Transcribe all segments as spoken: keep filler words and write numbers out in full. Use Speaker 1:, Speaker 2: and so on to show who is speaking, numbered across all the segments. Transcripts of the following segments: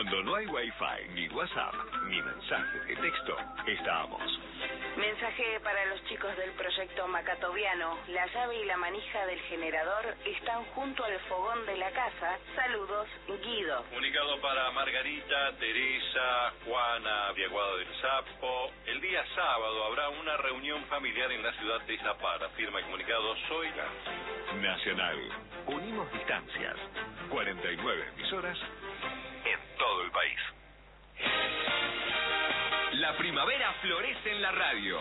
Speaker 1: Cuando no hay wifi, ni WhatsApp, ni mensaje de texto, estábamos.
Speaker 2: Mensaje para los chicos del proyecto Macatoviano. La llave y la manija del generador están junto al fogón de la casa. Saludos, Guido.
Speaker 3: Comunicado para Margarita, Teresa, Juana, Viaguado del Sapo. El día sábado habrá una reunión familiar en la ciudad de Zapara. Firma el comunicado Zoila.
Speaker 1: Nacional. Unimos distancias. cuarenta y nueve emisoras en todo el país.
Speaker 4: La primavera florece en la radio.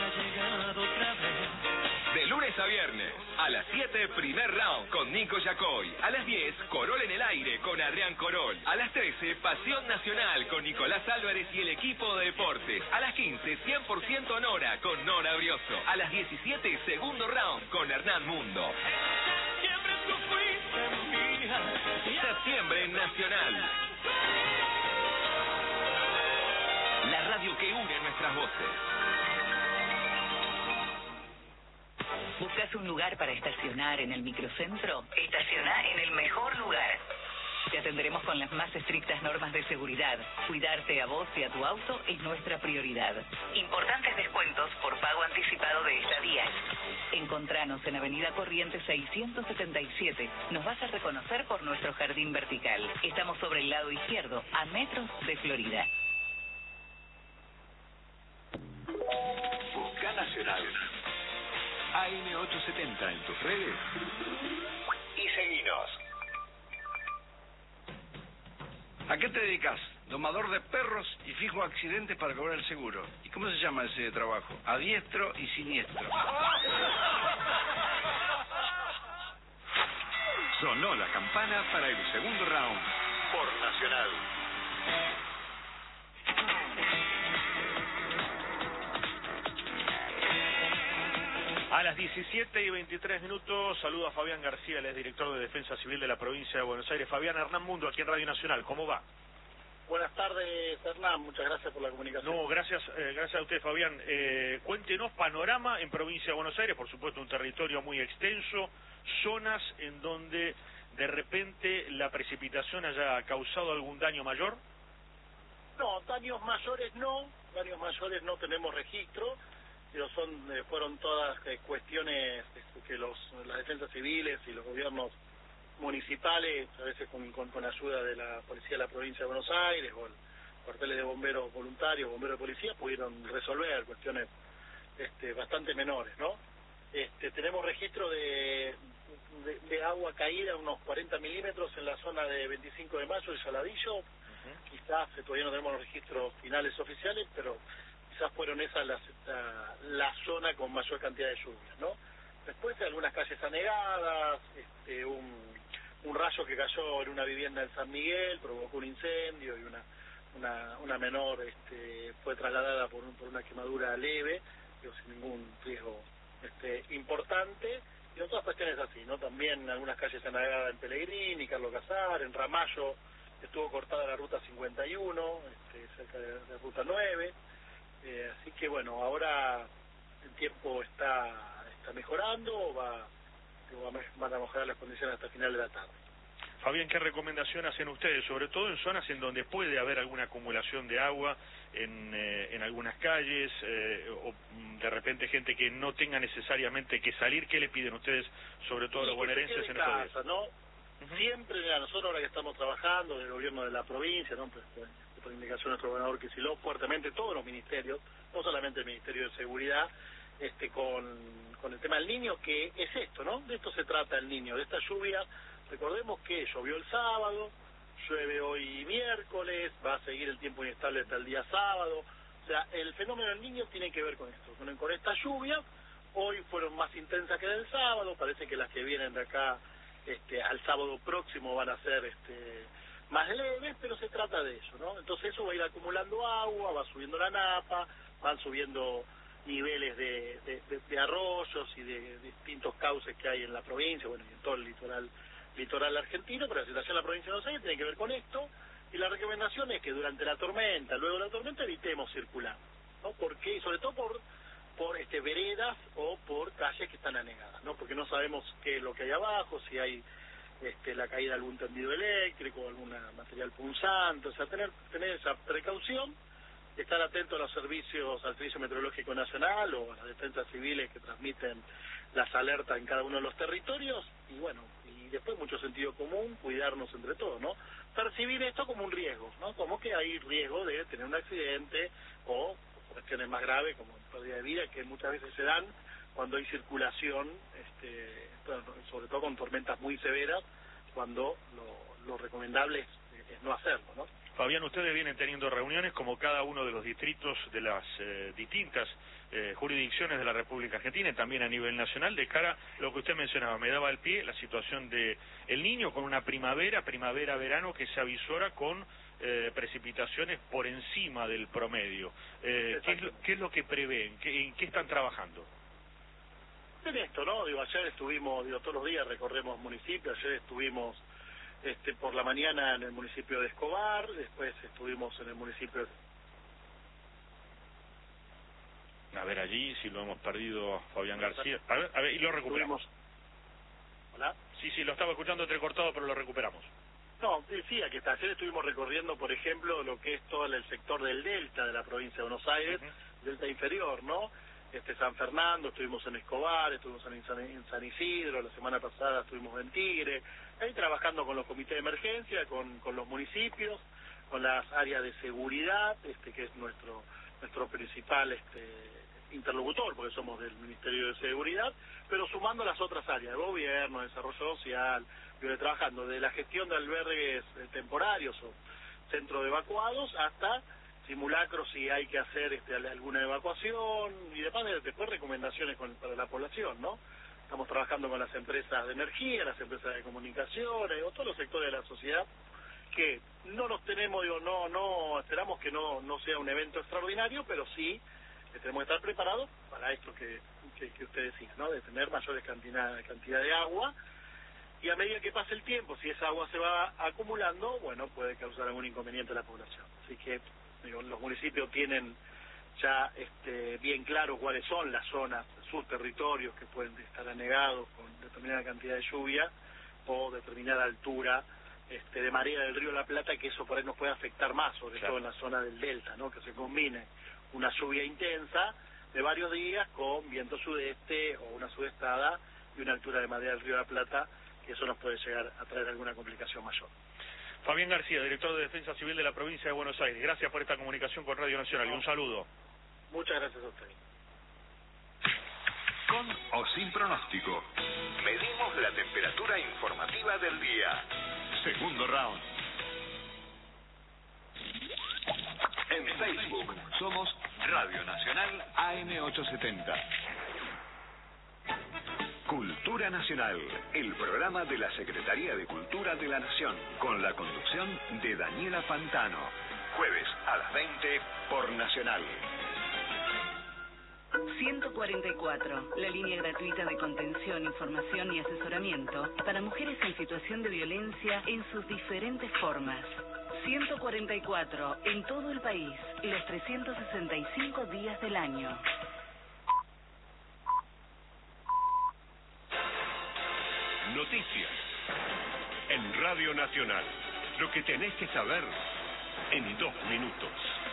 Speaker 4: De lunes a viernes, a las siete, primer round con Nico Yacoy. A las diez, Corol en el aire con Adrián Corol. A las trece, Pasión Nacional con Nicolás Álvarez y el equipo de deportes. A las quince, cien por ciento Nora con Nora Brioso. A las diecisiete, segundo round con Hernán Mundo. Septiembre Nacional. La radio que une nuestras voces.
Speaker 5: ¿Buscas un lugar para estacionar en el microcentro? Estaciona en el mejor lugar. Te atenderemos con las más estrictas normas de seguridad. Cuidarte a vos y a tu auto es nuestra prioridad. Importantes descuentos por pago anticipado de estadías. Encontranos en Avenida Corrientes seiscientos setenta y siete. Nos vas a reconocer por nuestro jardín vertical. Estamos sobre el lado izquierdo, a metros de Florida.
Speaker 1: Busca Nacional. A M ochocientos setenta en tus redes y seguinos.
Speaker 6: ¿A qué te dedicas? Domador de perros y fijo accidentes para cobrar el seguro. ¿Y cómo se llama ese trabajo? A diestro y siniestro.
Speaker 1: Sonó la campana para el segundo round por Nacional.
Speaker 7: A las diecisiete y veintitrés minutos, saludo a Fabián García, el director de Defensa Civil de la provincia de Buenos Aires. Fabián, Hernán Mundo, aquí en Radio Nacional, ¿cómo va?
Speaker 8: Buenas tardes, Hernán, muchas gracias por la comunicación.
Speaker 7: No, gracias eh, gracias a usted, Fabián. Eh, cuéntenos panorama en provincia de Buenos Aires, por supuesto un territorio muy extenso, zonas en donde de repente la precipitación haya causado algún daño mayor.
Speaker 8: No, daños mayores no, daños mayores no tenemos registro. Pero son eh, fueron todas eh, cuestiones eh, que los las defensas civiles y los gobiernos municipales, a veces con, con, con ayuda de la policía de la provincia de Buenos Aires o el cuarteles de bomberos voluntarios, bomberos de policía, pudieron resolver cuestiones este, bastante menores, ¿no? Este, tenemos registro de, de, de agua caída, unos cuarenta milímetros en la zona de veinticinco de mayo y Saladillo. Uh-huh. Quizás eh, todavía no tenemos los registros finales oficiales, pero quizás fueron esas las, la, la zona con mayor cantidad de lluvias, ¿no? Después de algunas calles anegadas, este, un, un rayo que cayó en una vivienda en San Miguel, provocó un incendio y una una, una menor este, fue trasladada por, un, por una quemadura leve, pero sin ningún riesgo este, importante, y otras cuestiones así, ¿no? También algunas calles anegadas en Pellegrini, Carlos Casar, en Ramallo estuvo cortada la ruta cincuenta y uno, este, cerca de la ruta nueve. Eh, así que bueno, ahora el tiempo está está mejorando, va, van a mejorar las condiciones hasta el final de la tarde.
Speaker 7: Fabián, ¿qué recomendación hacen ustedes, sobre todo en zonas en donde puede haber alguna acumulación de agua, en, eh, en algunas calles, eh, o de repente gente que no tenga necesariamente que salir? ¿Qué le piden ustedes, sobre todo a los bonaerenses en estos días?
Speaker 8: ¿No? Uh-huh. Siempre, mira, nosotros ahora que estamos trabajando, del gobierno de la provincia, ¿no? Pues, pues, por indicación de nuestro gobernador Kicillof, fuertemente todos los ministerios, no solamente el Ministerio de Seguridad, este con, con el tema del niño, que es esto, ¿no? De esto se trata el niño, de esta lluvia. Recordemos que llovió el sábado, llueve hoy miércoles, va a seguir el tiempo inestable hasta el día sábado. O sea, el fenómeno del niño tiene que ver con esto, con, con esta lluvia. Hoy fueron más intensas que del sábado, parece que las que vienen de acá este, al sábado próximo van a ser este, más leves, pero se trata de eso, ¿no? Entonces eso va a ir acumulando agua, va subiendo la napa, van subiendo niveles de, de, de, de arroyos y de, de distintos cauces que hay en la provincia, bueno, y en todo el litoral litoral argentino, pero la situación en la provincia de Buenos Aires tiene que ver con esto, y la recomendación es que durante la tormenta, luego de la tormenta, evitemos circular, ¿no? Porque, y sobre todo por por este veredas o por calles que están anegadas, ¿no? Porque no sabemos qué es lo que hay abajo, si hay este, la caída de algún tendido eléctrico, algún material punzante, o sea, tener, tener esa precaución, estar atento a los servicios, al Servicio Meteorológico Nacional o a las defensas civiles que transmiten las alertas en cada uno de los territorios, y bueno, y después mucho sentido común, cuidarnos entre todos, ¿no? Percibir esto como un riesgo, ¿no? Como que hay riesgo de tener un accidente o cuestiones más graves como pérdida de vida, que muchas veces se dan cuando hay circulación, este, sobre todo con tormentas muy severas, cuando lo, lo recomendable es, es no hacerlo, ¿no?
Speaker 7: Fabián, ustedes vienen teniendo reuniones como cada uno de los distritos de las eh, distintas eh, jurisdicciones de la República Argentina y también a nivel nacional, de cara a lo que usted mencionaba, me daba el pie, la situación de El Niño con una primavera, primavera-verano que se avisora con eh, precipitaciones por encima del promedio. Eh, ¿qué, es lo, ¿Qué es lo que prevén? ¿Qué, ¿En qué están trabajando?
Speaker 8: En esto, ¿no? Digo, ayer estuvimos, digo, todos los días recorremos municipios, ayer estuvimos este por la mañana en el municipio de Escobar, después estuvimos en el municipio de...
Speaker 7: A ver, allí si lo hemos perdido a Fabián García. A ver, a ver, y lo recuperamos.
Speaker 8: Estuvimos... ¿Hola?
Speaker 7: Sí, sí, lo estaba escuchando entrecortado, pero lo recuperamos.
Speaker 8: No, decía que ayer estuvimos recorriendo, por ejemplo, lo que es todo el sector del Delta de la provincia de Buenos Aires, uh-huh. Delta inferior, ¿no? Este San Fernando, estuvimos en Escobar, estuvimos en San, en San Isidro, la semana pasada estuvimos en Tigre, ahí trabajando con los comités de emergencia, con, con los municipios, con las áreas de seguridad, este que es nuestro nuestro principal este interlocutor, porque somos del Ministerio de Seguridad, pero sumando las otras áreas, de gobierno, desarrollo social, y trabajando de la gestión de albergues temporarios o centros de evacuados hasta simulacros si hay que hacer este, alguna evacuación y demás, después recomendaciones con, para la población, ¿no? Estamos trabajando con las empresas de energía, las empresas de comunicaciones, o todos los sectores de la sociedad que no nos tenemos, digo, no, no, esperamos que no, no sea un evento extraordinario, pero sí que tenemos que estar preparados para esto que, que, que usted decía, ¿no? De tener mayores cantidad, cantidad de agua, y a medida que pase el tiempo, si esa agua se va acumulando, bueno, puede causar algún inconveniente a la población. Así que digo, los municipios tienen ya este, bien claro cuáles son las zonas, sus territorios que pueden estar anegados con determinada cantidad de lluvia o determinada altura este, de marea del río de la Plata, que eso por ahí nos puede afectar más, sobre claro. todo en la zona del delta, ¿no? Que se combine una lluvia intensa de varios días con viento sudeste o una sudestada y una altura de marea del río de la Plata, que eso nos puede llegar a traer alguna complicación mayor.
Speaker 7: Fabián García, director de Defensa Civil de la provincia de Buenos Aires. Gracias por esta comunicación con Radio Nacional y un saludo.
Speaker 8: Muchas gracias a usted.
Speaker 1: Con o sin pronóstico, medimos la temperatura informativa del día. Segundo round. En Facebook somos Radio Nacional A M ochocientos setenta. Cultura Nacional, el programa de la Secretaría de Cultura de la Nación, con la conducción de Daniela Pantano. Jueves a las veinte por Nacional.
Speaker 5: ciento cuarenta y cuatro, la línea gratuita de contención, información y asesoramiento para mujeres en situación de violencia en sus diferentes formas. ciento cuarenta y cuatro, en todo el país, los trescientos sesenta y cinco días del año.
Speaker 9: Noticias en Radio Nacional. Lo que tenés que saber en dos minutos.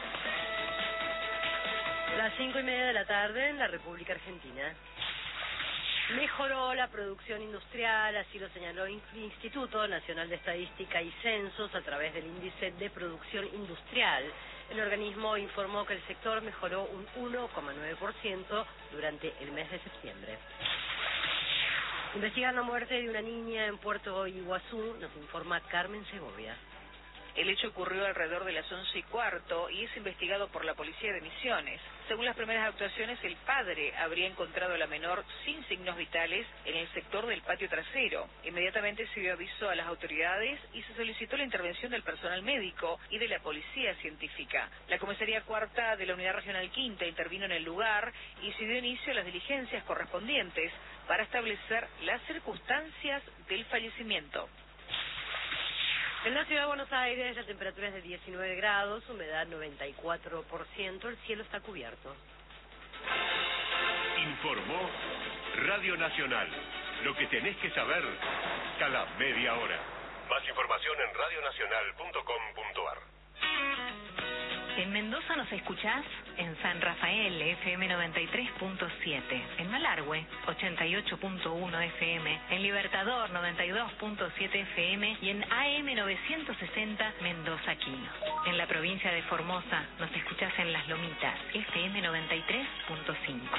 Speaker 10: Las cinco y media de la tarde en la República Argentina. Mejoró la producción industrial, así lo señaló el Instituto Nacional de Estadística y Censos a través del índice de producción industrial. El organismo informó que el sector mejoró un uno coma nueve por ciento durante el mes de septiembre. Investigan la muerte de una niña en Puerto Iguazú, nos informa Carmen Segovia.
Speaker 11: El hecho ocurrió alrededor de las once y cuarto y es investigado por la policía de Misiones. Según las primeras actuaciones, el padre habría encontrado a la menor sin signos vitales en el sector del patio trasero. Inmediatamente se dio aviso a las autoridades y se solicitó la intervención del personal médico y de la policía científica. La comisaría cuarta de la Unidad Regional Quinta intervino en el lugar y se dio inicio a las diligencias correspondientes para establecer las circunstancias del fallecimiento.
Speaker 10: En la ciudad de Buenos Aires la temperatura es de diecinueve grados, humedad noventa y cuatro por ciento, el cielo está cubierto.
Speaker 9: Informó Radio Nacional, Lo que tenés que saber cada media hora. Más información en radionacional punto com punto ar.
Speaker 5: En Mendoza nos escuchás en San Rafael, F M noventa y tres punto siete, en Malargüe, ochenta y ocho punto uno F M, en Libertador, noventa y dos punto siete F M y en A M novecientos sesenta, Mendoza Quino. En la provincia de Formosa nos escuchás en Las Lomitas, F M noventa y tres punto cinco.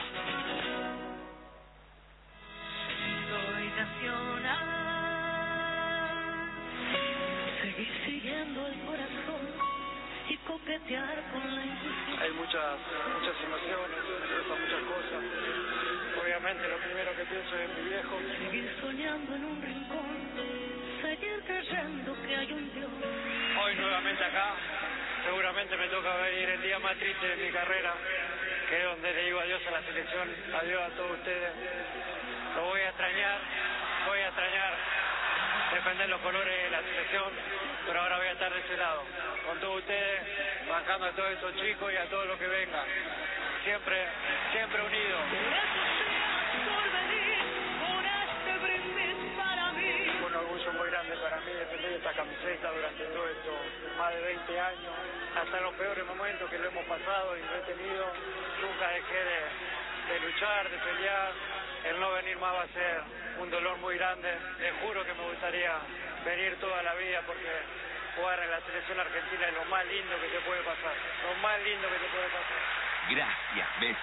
Speaker 12: Soy nacional, seguir siguiendo el corazón y coquetear con la intuición.
Speaker 8: Hay muchas muchas emociones, me pasan muchas cosas. Obviamente lo primero que pienso es mi viejo.
Speaker 12: Seguir soñando en un rincón, seguir creyendo que hay un Dios.
Speaker 8: Hoy nuevamente acá, seguramente me toca venir el día más triste de mi carrera, que es donde le digo adiós a la selección, adiós a todos ustedes. Lo voy a extrañar, voy a extrañar defender los colores de la selección, pero ahora voy a estar de ese lado, con todos ustedes, bancando a todos estos chicos y a todos los que vengan, siempre, siempre unidos. Un orgullo muy grande para mí defender esta camiseta durante todo esto, más de veinte años, hasta los peores momentos que lo hemos pasado y lo he tenido, nunca dejé de, de luchar, de pelear. El no venir más va a ser un dolor muy grande. Les juro que me gustaría venir toda la vida porque jugar en la selección argentina es lo más lindo que te puede pasar. Lo más lindo que te puede pasar.
Speaker 4: Gracias, besos.